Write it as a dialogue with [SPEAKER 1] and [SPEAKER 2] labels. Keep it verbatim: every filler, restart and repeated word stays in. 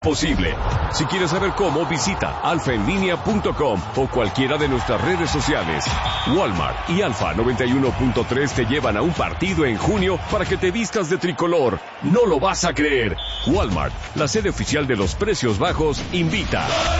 [SPEAKER 1] posible. Si quieres saber cómo, visita alfa en línea punto com o cualquiera de nuestras redes sociales. Walmart y Alfa noventa y uno punto tres te llevan a un partido en junio para que te vistas de tricolor. No lo vas a creer. Walmart, la sede oficial de los precios bajos, invita.